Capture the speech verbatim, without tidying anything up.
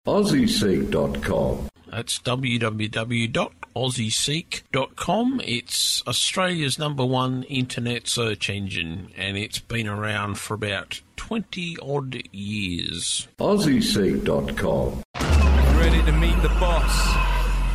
aussie seek dot com. That's w w w dot aussie seek dot com. It's Australia's number one internet search engine, and it's been around for about twenty-odd years. aussie seek dot com. Ready to meet the boss.